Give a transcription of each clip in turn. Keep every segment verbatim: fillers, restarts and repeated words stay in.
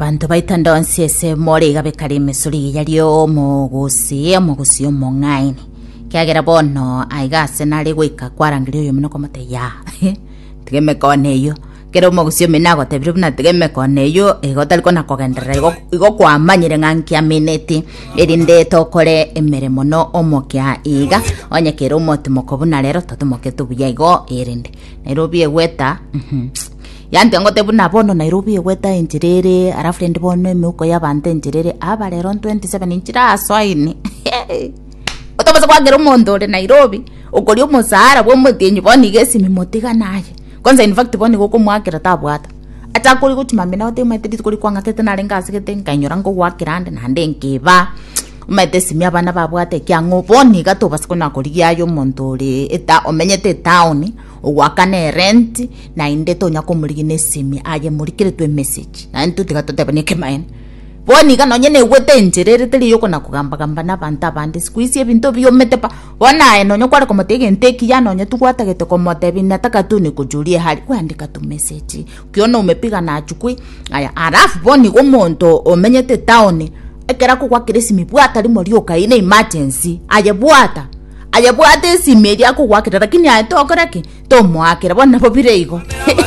abantu baitanda nsese mori gabe kari mesuri yalio mugusi mugusi omongaini kyagera bono aigase nari gwika kwarangire uyo mino komate ya tigeme koneyo kero mugusi minago te bibuna tigeme koneyo egotali kona kogendera igo igo kwamanyire ngankia mineti erinde tokore emeremo no omokya iga onye kero motimo kobuna lero totomoke tubuya igo erinde Nairobi egweta mhm Yanti ngote buna bono Nairobi egweta enjirere arafu ndi bono emuko yabante enjirere aba lero twenty-seven inchira aswaini otobaza kwagera umuntu ore Nairobi ukoli umuzara bwo mutinyi boni gesi mimotiga naye kwanza in fact boni goko mwakira tabwata atakuri kuti mamina ote maitiri kuri kwanga kete narenga asikete nkanyora ngo wakirande nande nkiba umete simya bana babwate kyango boni gato basikona kuri yayo umuntu ore eta omenyete town uwakane rent na indeto nyako muligine simi aye mulikire twe message na ntu tigatote banike main boni kana nyene wete njerere teli yoko na kugamba gamba na banta bandi squeeze ebinto biyo metepa bona eno nyokwara komotege nteki ya nonye tukwata gete komote binataka tu ni kujulie hali kwandika tu message ukiona umepiga na achukui aya arafu boni umuntu omenyete town ekera ko kwakire simi bwata limorioka ine emergency aye bwata aye bwate simi yako kwakira lakini ayetokoraki tomo akira bona popire igo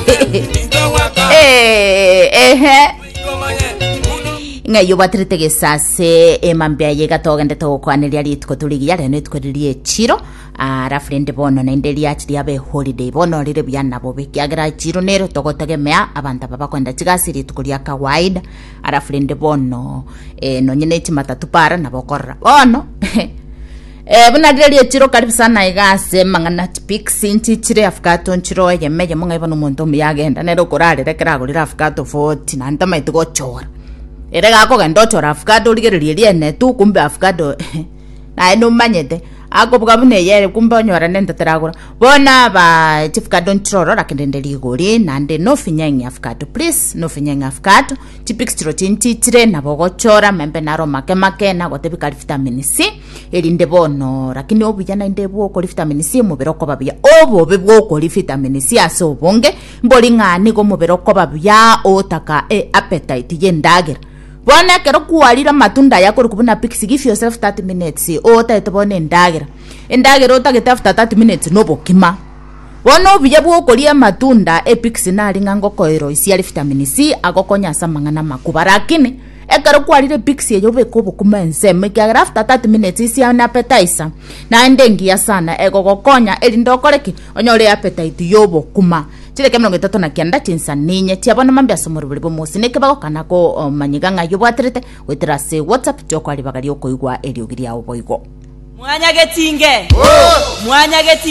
eh eh ngayo batrete gesase emambya yega togende tokwanelia litko tuligiya reno tweririe chiro ara friend bono na indeli achiri abe holiday bono rire byana bobe kyagira chiro nero togotegemea abanta baba kwenda chigasiri tukulia kawaida ara friend bono eh no nyene chimatatu para na bokorra bono Eh buna dili chiro karibu sana igase mangana pixi nchichire afkato nchiro yemeje munga ibano muntu muyagenda nero korale rekera gulira afkato forty na ndama itugo chora erega ko gendo chora afkato ligerelie liene tu kumbe afkato na eno manyete ako bugabune yere kumbe onyora nenda teragura bona ba chifkato nchiro rakende ligori nande no finyangi afkato please no finyangi afkato chipixtro chinchichire na bogochora membe naro make make na gotebika vitamin C elinde bono lakini obujana indebwo ko vitamin C mubero ko babya obo bebwo ko vitamin C aso bonge mboli ngani ko mubero ko babya otaka e appetite yendagera bona kero kualira matunda yako rukubuna pixi give yourself thirty minutes o taito bone ndagera ndagera otageta after thirty minutes no bokima bona obuje bwo kolia matunda e pixi nali ngango koiro isi ali vitamin C agokonya samangana makuba lakini ekero kwalire pixi eyo beko bokumense mekiagra after thirty minutes isi ana appetizer na ndengia sana egogokonya elindokoreki onyore appetite yobo kuma chile kemno getoto na kianda chinsa ninye tiabona mambya somoro buli bomusi nekebako kanako um, manyiga ngayo bwaterete wetera se WhatsApp joko ali bagali okoigwa eliogiria oboigo mwanya getinge oh mwanya getinge